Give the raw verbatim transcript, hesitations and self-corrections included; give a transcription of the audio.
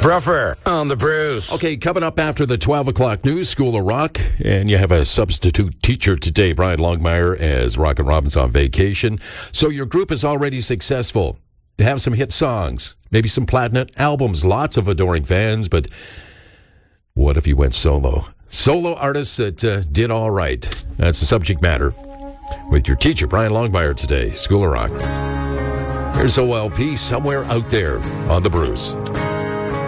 Bruffer on the Bruce. Okay, coming up after the twelve o'clock news, School of Rock, and you have a substitute teacher today, Brian Longmire, as Rock and Robin's on vacation. So your group is already successful. You have some hit songs, maybe some platinum albums, lots of adoring fans, but what if you went solo? Solo artists that uh, did all right. That's the subject matter with your teacher, Brian Longmire, today, School of Rock. Here's O L P, Somewhere Out There on the Bruce.